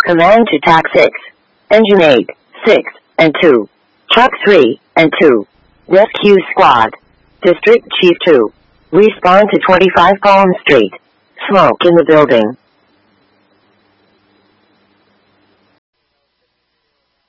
Command to TAC 6. Engine 8, 6, and 2. Truck 3, and 2. Rescue Squad. District Chief 2. Respond to 25 Palm Street. Smoke in the building.